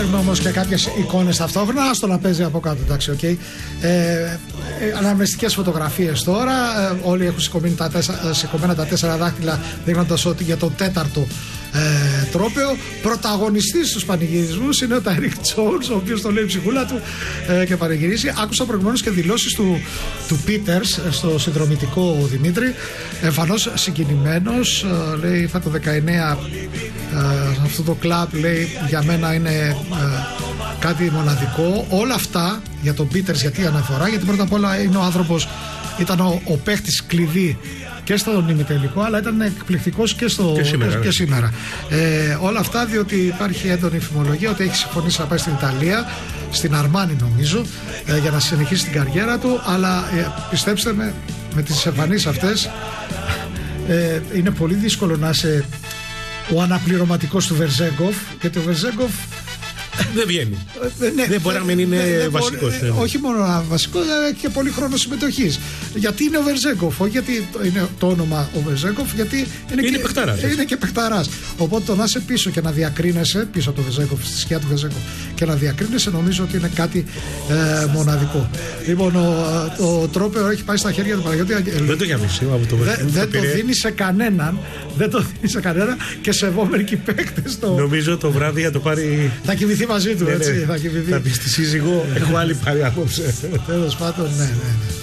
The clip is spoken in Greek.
φέρουμε όμως και κάποιες εικόνες ταυτόχρονα. Άστο να παίζει από κάτω, εντάξει, okay. Αναμνηστικές φωτογραφίες τώρα. Όλοι έχουν σηκωμένα τα 4 δάχτυλα, δείχνοντας ότι για το 4ο τρόπαιο. Πρωταγωνιστής στους πανηγυρισμούς είναι ο Τάιρικ Τζόουνς, ο οποίος το λέει η ψυχούλα του και πανηγυρίζει. Άκουσα προηγουμένως και δηλώσεις του Πίτερς στο συνδρομητικό Δημήτρη, εμφανώς συγκινημένος. Λέει, ήρθα το 19 αυτό το κλαμπ, λέει, για μένα είναι κάτι μοναδικό. Όλα αυτά για τον Πίτερς, γιατί αναφορά, γιατί πρώτα απ' όλα είναι ο άνθρωπος, ήταν ο παίχτης κλειδί και στον ημιτελικό, αλλά ήταν εκπληκτικός και σήμερα. Όλα αυτά διότι υπάρχει έντονη φημολογία ότι έχει συμφωνήσει να πάει στην Ιταλία, στην Αρμάνι νομίζω, για να συνεχίσει την καριέρα του, αλλά πιστέψτε με τις εμφανίσεις αυτές είναι πολύ δύσκολο να είσαι ο αναπληρωματικός του Βερζέγκοφ, γιατί ο Βερζέγκοφ δεν βγαίνει. Δεν μπορεί να μην είναι βασικός. Όχι μόνο βασικός, αλλά έχει και πολύ χρόνο συμμετοχής. Γιατί είναι ο Βερζέγκοφ, όχι γιατί είναι το όνομα ο Βερζέγκοφ, γιατί είναι και παιχταράς. Οπότε το να είσαι πίσω και να διακρίνεσαι πίσω από το Βερζέγκοφ, στη σκιά του Βερζέγκοφ, και να διακρίνεσαι, νομίζω ότι είναι κάτι μοναδικό. Λοιπόν, ο τρόπαιο έχει πάει στα χέρια του Παναγιώτη. Δεν το γιαμίσει από το Βερζέγκοφ. Δεν το δίνει σε κανέναν. Δεν το δίνει σε κανέναν και σεβόμενοι και οι παίκτες. Νομίζω το βράδυ θα το πάρει. Θα κοιμηθεί μαζί του, έτσι. Θα πει στη σύζυγό, έχω άλλη πάρει απόψε. Τέλος πάντων, ναι.